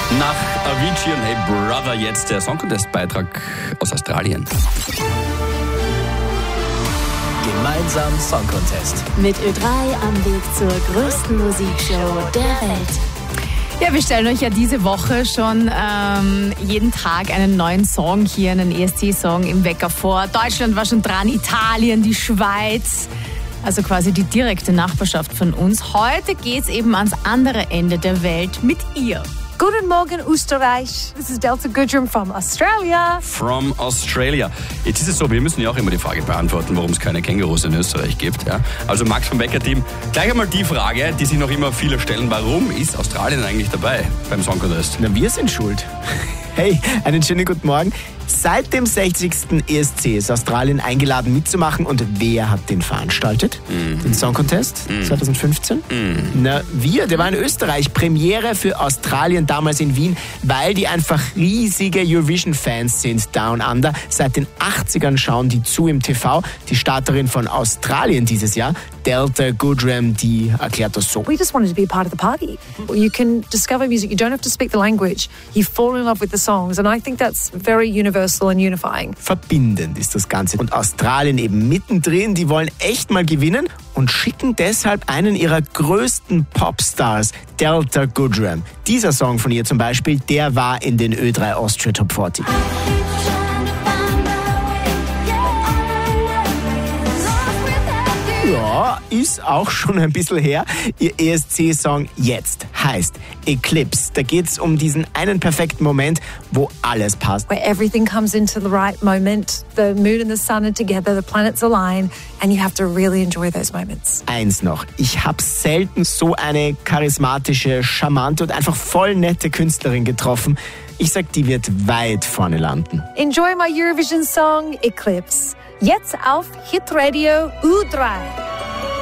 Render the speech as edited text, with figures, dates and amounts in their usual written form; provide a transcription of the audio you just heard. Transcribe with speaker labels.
Speaker 1: Nach Avicii und Hey Brother jetzt der Song Contest-Beitrag aus Australien.
Speaker 2: Gemeinsam Song Contest.
Speaker 3: Mit Ö3 am Weg zur größten Musikshow der Welt.
Speaker 4: Ja, wir stellen euch ja diese Woche schon jeden Tag einen neuen Song hier, einen ESC-Song im Wecker vor. Deutschland war schon dran, Italien, die Schweiz, also quasi die direkte Nachbarschaft von uns. Heute geht's eben ans andere Ende der Welt mit ihr.
Speaker 5: Guten Morgen, Österreich. This is Delta Goodrum from Australia.
Speaker 1: From Australia. Jetzt ist es so, wir müssen ja auch immer die Frage beantworten, warum es keine Kängurus in Österreich gibt. Ja? Also Max vom Wecker-Team, gleich einmal die Frage, die sich noch immer viele stellen. Warum ist Australien eigentlich dabei beim Song Contest?
Speaker 2: Na, wir sind schuld. Hey, einen schönen guten Morgen. Seit dem 60. ESC ist Australien eingeladen mitzumachen. Und wer hat den veranstaltet? Den Song Contest 2015? Na, der war in Österreich. Premiere für Australien damals in Wien, weil die einfach riesige Eurovision-Fans sind, Down Under. Seit den 80ern schauen die zu im TV. Die Starterin von Australien dieses Jahr, Delta Goodrum, die erklärt das so.
Speaker 5: We just wanted to be a part of the party. You can discover music. You don't have to speak the language. You fall in love with the songs. And I think that's very universal and unifying.
Speaker 2: Verbindend ist das Ganze. Und Australien eben mittendrin, die wollen echt mal gewinnen und schicken deshalb einen ihrer größten Popstars, Delta Goodrum. Dieser Song von ihr zum Beispiel, der war in den Ö3 Austria Top 40. Ja, ist auch schon ein bisschen her. Ihr ESC-Song jetzt heißt Eclipse. Da geht's um diesen einen perfekten Moment, wo alles passt.
Speaker 5: Where everything comes into the right moment. The moon and the sun are together, the planets align, and you have to really enjoy those moments.
Speaker 2: Eins noch, ich habe selten so eine charismatische, charmante und einfach voll nette Künstlerin getroffen. Ich sag, die wird weit vorne landen.
Speaker 5: Enjoy my Eurovision song, Eclipse. Jetzt auf Hitradio U3.